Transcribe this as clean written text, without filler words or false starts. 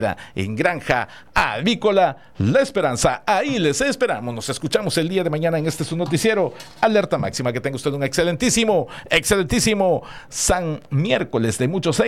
en Granja Avícola La Esperanza. Ahí les esperamos. Nos escuchamos el día de mañana en este su noticiero Alerta Máxima. Que tenga usted un excelentísimo San Miércoles de muchos